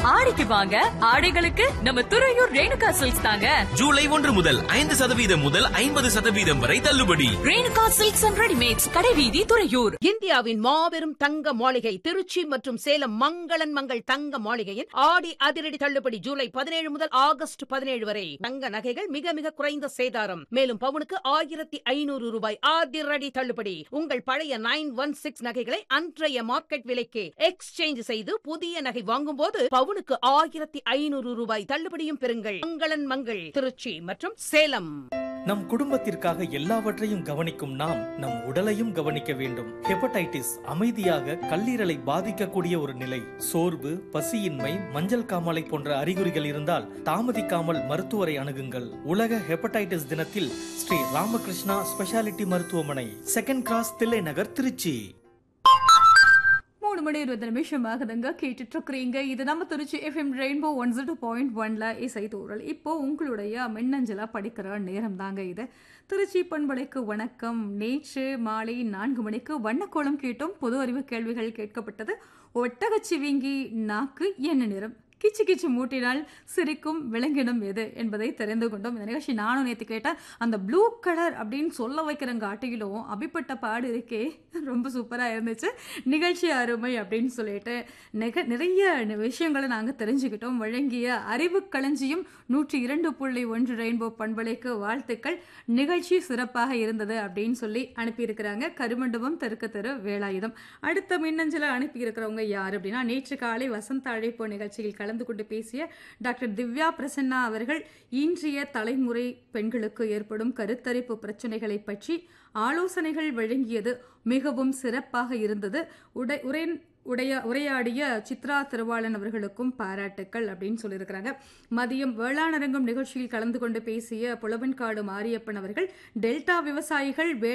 ஆடிக்கு வாங்க, ஆடைகளுக்கு நம்ம துறையூர் ரேணுகா சில்க்ஸ் தாங்க. ஜூலை 1 முதல் 5% முதல் 50% வரை தள்ளுபடி. ரேணுகா சில்க்ஸ் அண்ட் ரெடிமேட்ஸ், கடைவீதி, துறையூர். இந்தியாவின் மாபெரும் தங்க மாளிகை திருச்சி மற்றும் சேலம் மங்களன் மங்கள் தங்க மாளிகையின் ஆடி அதிரடி தள்ளுபடி ஜூலை 17 முதல் ஆகஸ்ட் 17 வரை. தங்க நகைகள் மிக மிக குறைந்த சேதாரம். மேலும் பவுனுக்கு 1500 ரூபாய் அதிரடி தள்ளுபடி. உங்கள் பழைய 916 நகைகளை அன்றைய மார்க்கெட் விலைக்கு எக்ஸ்சேஞ்ச் செய்து புதிய நகை வாங்கும் போது பவுனுக்கு 1500 ரூபாய் தள்ளுபடியும் பெறுங்கள். மங்களன் மங்கள் திருச்சி மற்றும் சேலம். நம் குடும்பத்திற்காக எல்லாவற்றையும் கவனிக்கும் நாம் நம் உடலையும் கவனிக்க வேண்டும். ஹெப்படைட்டிஸ் அமைதியாக கல்லீரலை பாதிக்கக்கூடிய ஒரு நிலை. சோர்வு, பசியின்மை, மஞ்சள் காமாலை போன்ற அறிகுறிகள் இருந்தால் தாமதிக்காமல் மருத்துவரை அணுகுங்கள். உலக ஹெப்படைட்டிஸ் தினத்தில் ஸ்ரீ ராமகிருஷ்ணா ஸ்பெஷாலிட்டி மருத்துவமனை, 2nd கிராஸ், தில்லை நகர், திருச்சி. 3 மணி 20 நிமிஷம் ஆகுதுங்க. கேட்டுட்டு இருக்கிறீங்க. இது நம்ம திருச்சி FM ரெயின்போ 102.1ல இசை தூரல். இப்போ உங்களுடைய மின்னஞ்சலா படிக்கிற நேரம் தாங்க இது. திருச்சி பண்பலைக்கு வணக்கம். நேற்று மாலை 4 மணிக்கு வண்ணக்கோளம் கேட்டோம். பொது அறிவு கேள்விகள் கேட்கப்பட்டது. ஒட்டகச்சிவிங்கி நாக்கு என்ன நிறம்? கிச்சு கிச்சு மூட்டினால் சிரிக்கும் விலங்கினம் எது என்பதை தெரிந்து கொண்டோம். இந்த நிகழ்ச்சி நானும் நேற்று கேட்டேன். அந்த ப்ளூ கலர் அப்படின்னு சொல்ல வைக்கிறங்க ஆட்டையிலும் அபிப்பட்ட பாடு இருக்கே, ரொம்ப சூப்பராக இருந்துச்சு. நிகழ்ச்சி அருமை அப்படின்னு சொல்லிட்டு நிறைய விஷயங்களை நாங்கள் தெரிஞ்சுக்கிட்டோம். வழங்கிய அறிவு களஞ்சியம் 102.1 ரெயின்போ பண்பலைக்கு வாழ்த்துக்கள். நிகழ்ச்சி சிறப்பாக இருந்தது அப்படின்னு சொல்லி அனுப்பியிருக்கிறாங்க. கருமண்டபம் தெற்கு தெரு வேலாயுதம். அடுத்த மின்னஞ்சலை அனுப்பியிருக்கிறவங்க யார் அப்படின்னா, நேற்று காலை வசந்த அழைப்பு நிகழ்ச்சியில் கலந்து கொண்டு பேசிய டாக்டர் திவ்யா பிரசன்னா அவர்கள் இன்றைய தலைமுறை பெண்களுக்கு ஏற்படும் கருத்தரிப்பு பிரச்சனைகளை பற்றி ஆலோசனைகள் வழங்கியது மிகவும் சிறப்பாக இருந்தது. உரையாடிய சித்ரா திருவாளன் அவர்களுக்கும் பாராட்டுக்கள் அப்படின்னு சொல்லியிருக்கிறாங்க. மதியம் வேளாண் அரங்கம் நிகழ்ச்சியில் கலந்து கொண்டு பேசிய புலவன்காடு மாரியப்பன் அவர்கள் டெல்டா விவசாயிகள்